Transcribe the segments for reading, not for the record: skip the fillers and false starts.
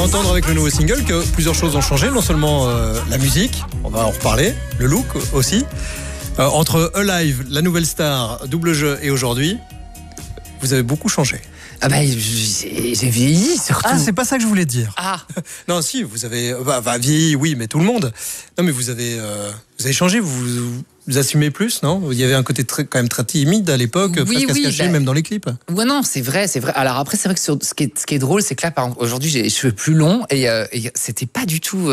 entendre avec le nouveau single que plusieurs choses ont changé. Non seulement la musique, on va en reparler, le look aussi. Entre Alive, la nouvelle star, double jeu et aujourd'hui, vous avez beaucoup changé. Ah bah, j'ai vieilli surtout. Ah, c'est pas ça que je voulais dire. Ah. Non, si, vous avez vieilli, oui, mais tout le monde. Non, mais vous avez changé, vous assumez plus, non? Il y avait un côté quand même très timide à l'époque, presque à se cacher, même dans les clips. Ouais, non, c'est vrai. Alors après, c'est vrai que ce qui est drôle, c'est que là, par exemple, aujourd'hui, j'ai les cheveux plus longs et c'était pas du tout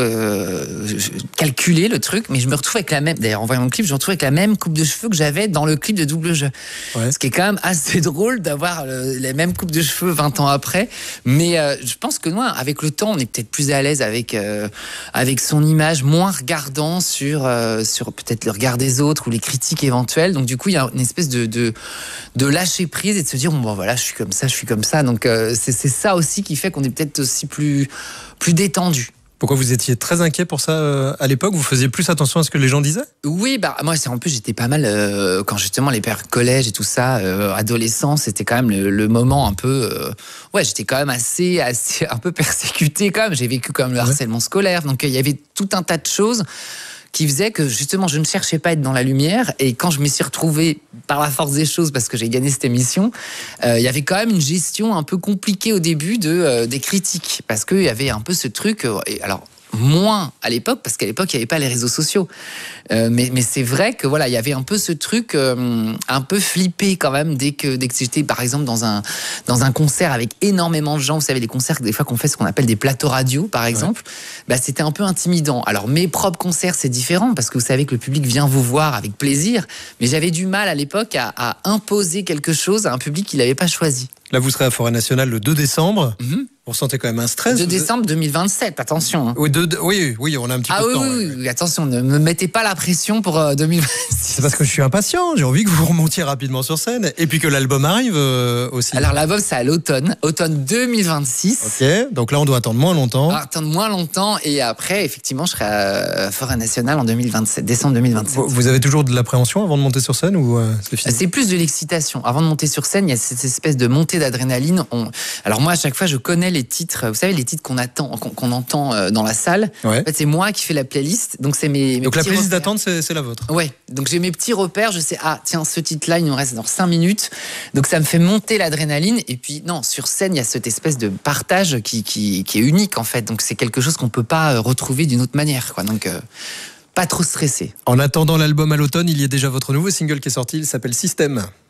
calculé le truc, mais je me retrouve avec la même. D'ailleurs, en voyant le clip, je me retrouve avec la même coupe de cheveux que j'avais dans le clip de Double Jeu. Ouais. Ce qui est quand même assez drôle d'avoir les mêmes coupes de cheveux 20 ans après. Mais je pense que moi, avec le temps, on est peut-être plus à l'aise avec son image, moins regardant sur peut-être le regard des autres ou les critiques éventuelles. Donc du coup, il y a une espèce de lâcher prise et de se dire bon voilà, je suis comme ça. Donc c'est ça aussi qui fait qu'on est peut-être aussi plus détendu. Pourquoi vous étiez très inquiet pour ça à l'époque? Vous faisiez plus attention à ce que les gens disaient? Oui, bah moi en plus j'étais pas mal quand justement les périodes collège et tout ça, adolescence, c'était quand même le moment un peu j'étais quand même assez un peu persécuté quand même. J'ai vécu quand même le harcèlement scolaire, donc il y avait tout un tas de choses qui faisait que justement je ne cherchais pas à être dans la lumière, et quand je m'y suis retrouvé par la force des choses parce que j'ai gagné cette émission, il y avait quand même une gestion un peu compliquée au début des critiques, parce qu'il y avait un peu ce truc, et alors moins à l'époque, parce qu'à l'époque il n'y avait pas les réseaux sociaux, mais c'est vrai que voilà, il y avait un peu ce truc un peu flippé quand même dès que j'étais par exemple dans un concert avec énormément de gens. Vous savez, les concerts des fois qu'on fait ce qu'on appelle des plateaux radio par exemple, bah, c'était un peu intimidant. Alors mes propres concerts c'est différent parce que vous savez que le public vient vous voir avec plaisir, mais j'avais du mal à l'époque à imposer quelque chose à un public qu'il n'avait pas choisi. Là, vous serez à Forêt Nationale le 2 décembre. Vous ressentez quand même un stress? 2 décembre 2027, attention. Hein. Oui, on a un petit peu de temps. Oui, attention, ne me mettez pas la pression pour 2026. C'est parce que je suis impatient, j'ai envie que vous remontiez rapidement sur scène, et puis que l'album arrive aussi. Alors l'album, c'est à l'automne 2026. Ok, donc là on doit attendre moins longtemps. Et après, effectivement, je serai à Forêt Nationale en 2027, décembre 2027. Vous avez toujours de l'appréhension avant de monter sur scène ou c'est fini? C'est plus de l'excitation. Avant de monter sur scène, il y a cette espèce de montée d'adrénaline. Alors moi, à chaque fois, je connais les titres. Vous savez, les titres qu'on entend dans la salle. Ouais. En fait, c'est moi qui fais la playlist. Donc c'est mes donc la playlist repères. d'attente, c'est la vôtre. Ouais. Donc j'ai mes petits repères. Je sais, tiens, ce titre-là, il nous reste dans 5 minutes. Donc ça me fait monter l'adrénaline. Et puis non, sur scène, il y a cette espèce de partage qui est unique en fait. Donc c'est quelque chose qu'on peut pas retrouver d'une autre manière, quoi. Donc pas trop stressé. En attendant l'album à l'automne, il y a déjà votre nouveau single qui est sorti. Il s'appelle Système.